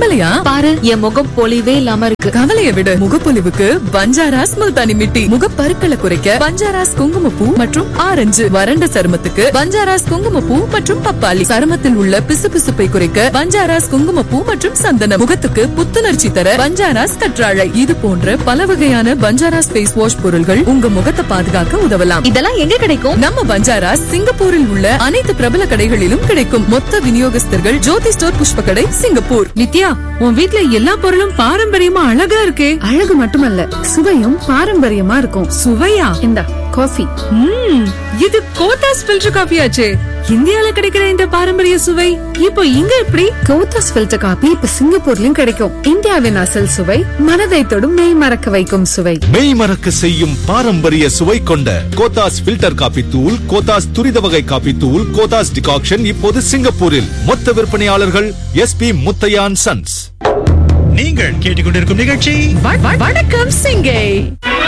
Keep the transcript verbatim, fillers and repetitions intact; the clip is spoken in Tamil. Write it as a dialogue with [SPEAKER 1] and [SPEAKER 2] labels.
[SPEAKER 1] நம்பலையா?
[SPEAKER 2] பாரு, என் முகம் பொலிவே இல்லாம இருக்கு.
[SPEAKER 1] கவலைய விடு, முகப்பொலிவுக்கு பஞ்சாராஸ் முல்தானி மிட்டி. முகப்பருக்களை குறைக்க பஞ்சாராஸ் குங்குமப்பூ மற்றும் ஆரஞ்சு. வறண்ட சருமத்துக்கு பஞ்சாராஸ் குங்குமப்பூ மற்றும் பப்பாளி. சருமத்தில் உள்ள பிசுபிசுப்பை குறைக்க பஞ்சாராஸ் குங்குமப்பூ மற்றும் சந்தனம். முகத்துக்கு புத்துணர்ச்சி தர பஞ்சாராஸ் கற்றாழை. இது போன்ற பல வகையான பஞ்சாராஸ் ஃபேஸ் வாஷ் பொருள்கள் உங்க முகத்தை பாதுகாக்க உதவலாம்.
[SPEAKER 2] இதெல்லாம் எங்க கிடைக்கும்?
[SPEAKER 1] நம்ம பஞ்சாராஸ் சிங்கப்பூரில் உள்ள அனைத்து பிரபல கடைகளிலும் கிடைக்கும். மொத்த விநியோகஸ்தர்கள் ஜோதி ஸ்டோர், புஷ்ப கடை, சிங்கப்பூர்.
[SPEAKER 3] நித்யா, உன் வீட்ல எல்லா பொருளும் பாரம்பரியமா அழகா இருக்கே.
[SPEAKER 4] அழகு மட்டுமல்ல, சுவையும் பாரம்பரியமா இருக்கும்.
[SPEAKER 3] சுவையா?
[SPEAKER 4] இந்தா காஃபி.
[SPEAKER 3] ம், இது கோத்தாஸ் ஃபில்டர் காபி ஆச்சே. இந்தியால கிடைக்கிற இந்த பாரம்பரிய சுவை இப்போ இங்க எப்படி?
[SPEAKER 4] கோத்தாஸ் ஃபில்டர் காபி இப்ப சிங்கப்பூர்லயும் கிடைக்கும். இந்தியாவின் அசல் சுவை, மனதை தொடும் மெய் மறக்க வைக்கும் சுவை.
[SPEAKER 5] மெய் மறக்க செய்யும் பாரம்பரிய சுவை கொண்ட கோத்தாஸ் ஃபில்டர் காபி தூள், கோத்தாஸ் துரித வகை காபி தூள், கோத்தாஸ் டிகாக்ஷன் இப்போது சிங்கப்பூரில். மொத்த விற்பனையாளர்கள் எஸ் பி முத்தையான் சன்ஸ்.
[SPEAKER 6] நீங்கள் கேட்டுக்கொண்டிருக்கும் நிகழ்ச்சி
[SPEAKER 1] வணக்கம் சிங்கை.